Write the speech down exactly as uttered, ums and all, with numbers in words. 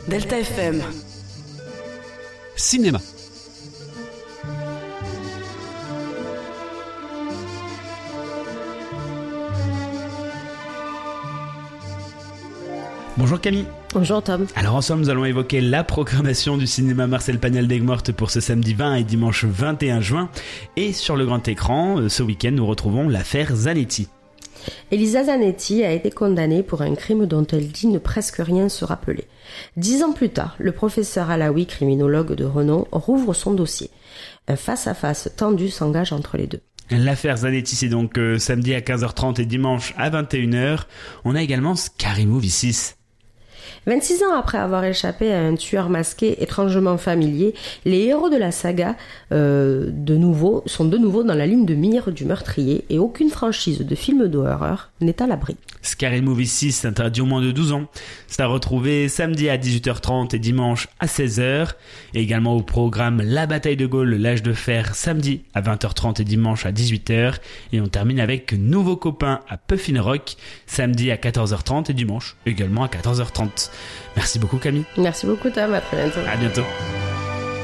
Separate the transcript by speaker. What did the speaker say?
Speaker 1: Delta F M.
Speaker 2: Cinéma. Bonjour Camille.
Speaker 3: Bonjour Tom.
Speaker 2: Alors ensemble nous allons évoquer la programmation du cinéma Marcel Pagnol d'Aigues-Mortes pour ce samedi vingt et dimanche vingt et un juin. Et sur le grand écran, ce week-end nous retrouvons l'affaire Zanetti.
Speaker 3: Elisa Zanetti a été condamnée pour un crime dont elle dit ne presque rien se rappeler. Dix ans plus tard, le professeur Alaoui, criminologue de renom, rouvre son dossier. Un face-à-face tendu s'engage entre les deux.
Speaker 2: L'affaire Zanetti, c'est donc euh, samedi à quinze heures trente et dimanche à vingt et une heures. On a également Scary Movie six.
Speaker 3: vingt-six ans après avoir échappé à un tueur masqué étrangement familier, les héros de la saga euh, de nouveau, sont de nouveau dans la ligne de mire du meurtrier et aucune franchise de film d'horreur n'est à l'abri.
Speaker 2: Scary Movie six, interdit aux moins de douze ans. C'est à retrouver samedi à dix-huit heures trente et dimanche à seize heures. Et également au programme La Bataille de Gaulle, l'âge de fer, samedi à vingt heures trente et dimanche à dix-huit heures. Et on termine avec Nouveaux copains à Puffin Rock, samedi à quatorze heures trente et dimanche également à quatorze heures trente. Merci beaucoup Camille.
Speaker 3: Merci beaucoup Tom, à très bientôt.
Speaker 2: À bientôt.